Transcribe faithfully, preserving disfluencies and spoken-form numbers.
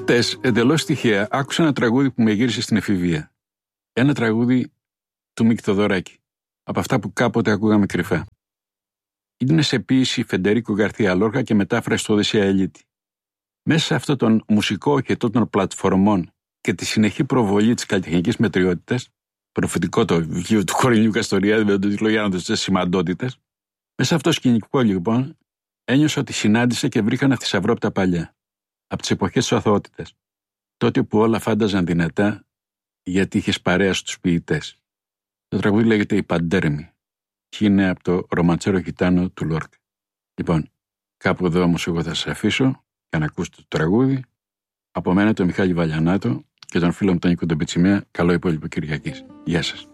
Χτες, εντελώς τυχαία, άκουσα ένα τραγούδι που με γύρισε στην εφηβεία. Ένα τραγούδι του Μίκη Θοδωράκη, από αυτά που κάποτε ακούγαμε κρυφά. Είναι σε ποίηση Φεντερίκο Γκαρθία Λόρκα και μετάφραση του Οδυσσέα Ελίτη. Μέσα σε αυτόν τον μουσικό οχετό των πλατφορμών και τη συνεχή προβολή της καλλιτεχνικής μετριότητας, προφητικό το βιβλίο του Κορινιού Καστοριάδη με τον τίτλο «Γιάννατος σημαντότητες», μέσα σε αυτό το σκηνικό λοιπόν ένιωσα ότι συνάντησα και βρήκα ένα θησαυρό από τα παλιά, από τις εποχές της αθωότητας, τότε που όλα φάνταζαν δυνατά γιατί είχες παρέα στους ποιητές. Το τραγούδι λέγεται «Η Παντέρμη» και είναι από το Ρομαντσέρο Γιτάνο του Λόρκα. Λοιπόν, κάπου εδώ όμως εγώ θα σας αφήσω για να ακούσετε το τραγούδι. Από μένα τον Μιχάλη Βαλιανάτο και τον φίλο μου τον Νίκο τον Πιτσιμέα. Καλό υπόλοιπο Κυριακής. Γεια σας.